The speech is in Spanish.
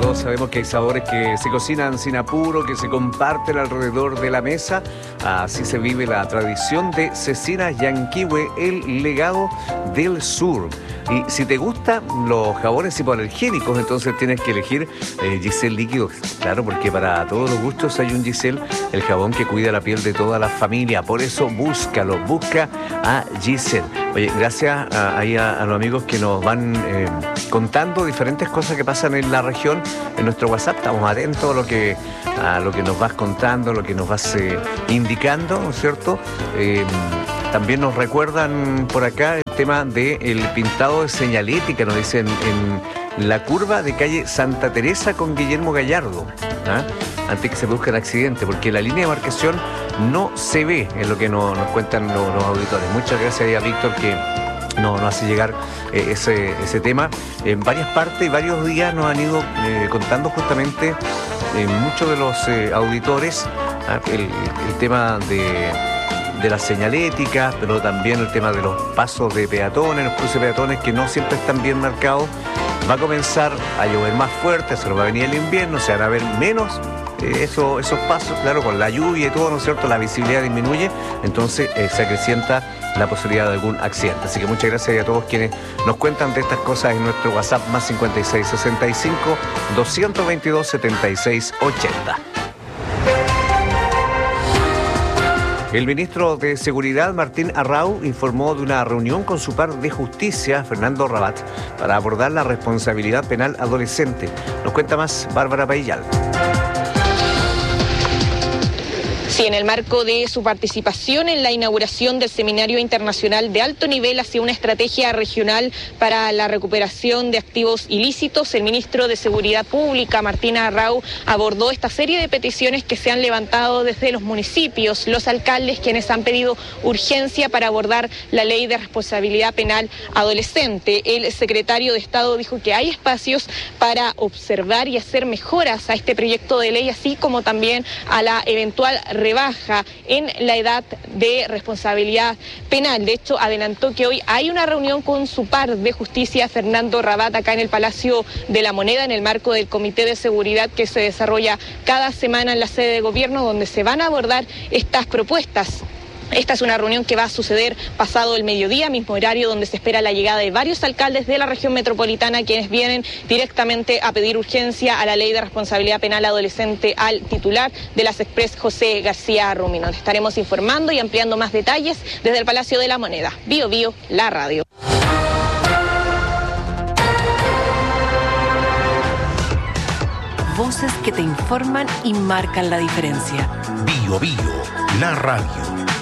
todos sabemos que hay sabores que se cocinan sin apuro, que se comparten alrededor de la mesa. Así se vive la tradición de Cecinas Llanquihue, el legado del sur. Y si te gustan los jabones hipoalergénicos, entonces tienes que elegir Giselle Líquido. Claro, porque para todos los gustos hay un Giselle, el jabón que cuida la piel de toda la familia. Por eso busca a Giselle. Oye, gracias a los amigos que nos van contando diferentes cosas que pasan en la región, en nuestro WhatsApp. Estamos atentos a lo que nos vas contando, lo que nos vas indicando, ¿no es cierto? También nos recuerdan por acá el tema del pintado de señalética, nos dicen en la curva de calle Santa Teresa con Guillermo Gallardo, antes que se produzca el accidente, porque la línea de marcación no se ve, es lo que nos cuentan los auditores. Muchas gracias a Víctor que nos hace llegar ese tema. En varias partes y varios días nos han ido contando justamente muchos de los auditores el tema de la señalética, pero también el tema de los pasos de peatones, los cruces de peatones que no siempre están bien marcados. Va a comenzar a llover más fuerte, se nos va a venir el invierno, se van a ver menos esos pasos, claro, con la lluvia y todo, ¿no es cierto? La visibilidad disminuye, entonces se acrecienta la posibilidad de algún accidente. Así que muchas gracias a todos quienes nos cuentan de estas cosas en nuestro WhatsApp más 5665 222 7680. El ministro de Seguridad, Martín Arrau, informó de una reunión con su par de justicia, Fernando Rabat, para abordar la responsabilidad penal adolescente. Nos cuenta más Bárbara Paillal. Sí, en el marco de su participación en la inauguración del Seminario Internacional de Alto Nivel hacia una estrategia regional para la recuperación de activos ilícitos, el ministro de Seguridad Pública, Martín Arrau, abordó esta serie de peticiones que se han levantado desde los municipios, los alcaldes, quienes han pedido urgencia para abordar la ley de responsabilidad penal adolescente. El secretario de Estado dijo que hay espacios para observar y hacer mejoras a este proyecto de ley, así como también a la eventual rebaja en la edad de responsabilidad penal. De hecho, adelantó que hoy hay una reunión con su par de justicia, Fernando Rabat, acá en el Palacio de la Moneda, en el marco del Comité de Seguridad que se desarrolla cada semana en la sede de gobierno, donde se van a abordar estas propuestas. Esta es una reunión que va a suceder pasado el mediodía, mismo horario donde se espera la llegada de varios alcaldes de la región metropolitana, quienes vienen directamente a pedir urgencia a la ley de responsabilidad penal adolescente al titular de las Express, José García Rumino. Te estaremos informando y ampliando más detalles desde el Palacio de la Moneda. Bio Bio, la radio. Voces que te informan y marcan la diferencia. Bio Bio, la radio.